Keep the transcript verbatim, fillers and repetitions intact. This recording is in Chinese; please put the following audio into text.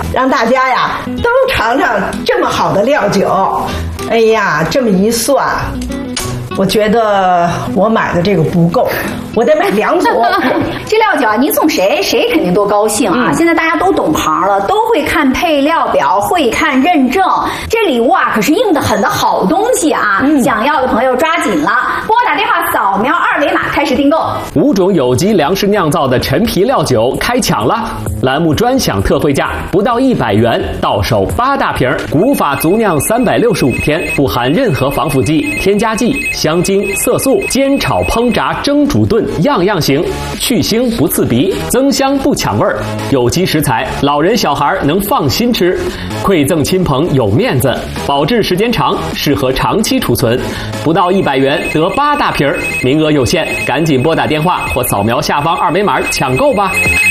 让大家呀都尝尝这么好的料酒。哎呀，这么一算，我觉得我买的这个不够，我得买两组。 这料酒啊，您送谁谁肯定多高兴啊！嗯、现在大家都懂行了，都会看配料表，会看认证。这礼物啊，可是硬得很的好东西啊！嗯、想要的朋友抓紧了，拨打电话扫描二维码开始订购。 五种有机粮食酿造的陈皮料酒开抢了！栏目专享特惠价，不到一百元，到手八大瓶，古法足酿三百六十五天，不含任何防腐剂、添加剂、香精、色素，煎炒烹炸蒸煮炖样样行，去腥不刺鼻，增香不抢味儿，有机食材，老人小孩能放心吃，馈赠亲朋有面子，保质时间长，适合长期储存。不到一百元得八大瓶，名额有限，赶紧拨打电话或扫描下方二维码抢购吧。